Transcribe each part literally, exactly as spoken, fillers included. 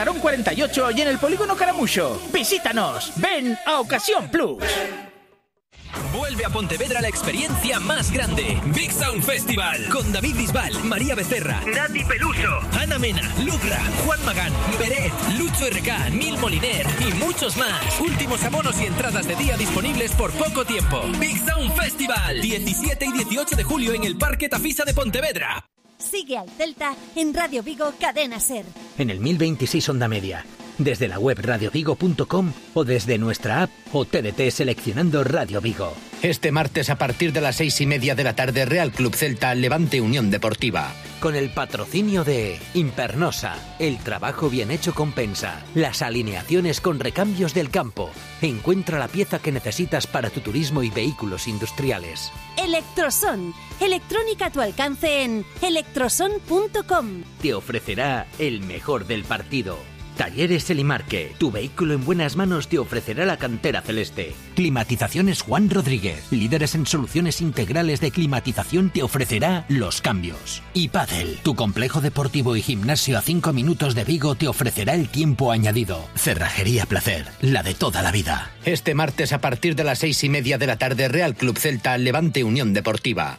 Arón cuarenta y ocho y en el Polígono Caramucho. Visítanos. Ven a Ocasión Plus. Vuelve a Pontevedra la experiencia más grande. Big Sound Festival. Con David Bisbal, María Becerra, Nati Peluso, Ana Mena, Lucra, Juan Magán, Beret, Lucho R K, Nil Moliner y muchos más. Últimos abonos y entradas de día disponibles por poco tiempo. Big Sound Festival. diecisiete y dieciocho de julio en el Parque Tafisa de Pontevedra. Sigue al Celta en Radio Vigo Cadena Ser. En el mil veintiséis Onda Media, desde la web radio vigo punto com o desde nuestra app o T D T seleccionando Radio Vigo. Este martes a partir de las seis y media de la tarde, Real Club Celta Levante Unión Deportiva. Con el patrocinio de Impernosa, el trabajo bien hecho compensa. Las alineaciones con recambios del campo. Encuentra la pieza que necesitas para tu turismo y vehículos industriales. Electroson, electrónica a tu alcance en electroson punto com. Te ofrecerá el mejor del partido. Talleres Elimarque, tu vehículo en buenas manos te ofrecerá la cantera celeste. Climatizaciones Juan Rodríguez, líderes en soluciones integrales de climatización, te ofrecerá los cambios. Y Padel, tu complejo deportivo y gimnasio a cinco minutos de Vigo te ofrecerá el tiempo añadido. Cerrajería Placer, la de toda la vida. Este martes a partir de las seis y media de la tarde, Real Club Celta Levante Unión Deportiva.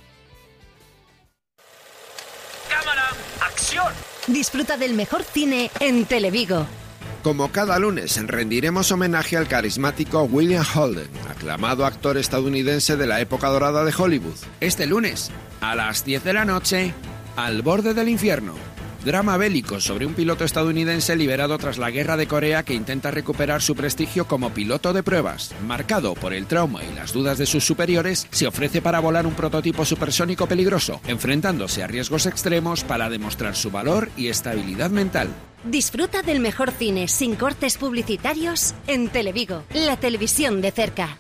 ¡Cámara! ¡Acción! Disfruta del mejor cine en Televigo. Como cada lunes, rendiremos homenaje al carismático William Holden, aclamado actor estadounidense de la época dorada de Hollywood. Este lunes, a las diez de la noche, Al borde del infierno. Drama bélico sobre un piloto estadounidense liberado tras la guerra de Corea que intenta recuperar su prestigio como piloto de pruebas. Marcado por el trauma y las dudas de sus superiores, se ofrece para volar un prototipo supersónico peligroso, enfrentándose a riesgos extremos para demostrar su valor y estabilidad mental. Disfruta del mejor cine sin cortes publicitarios en Televigo, la televisión de cerca.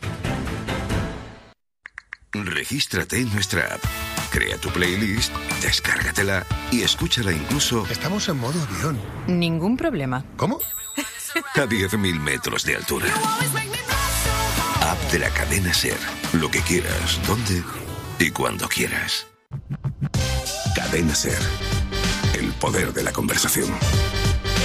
Regístrate en nuestra app. Crea tu playlist, descárgatela y escúchala incluso... Estamos en modo avión. Ningún problema. ¿Cómo? A diez mil metros de altura. App de la cadena Ser. Lo que quieras, dónde y cuando quieras. Cadena Ser. El poder de la conversación.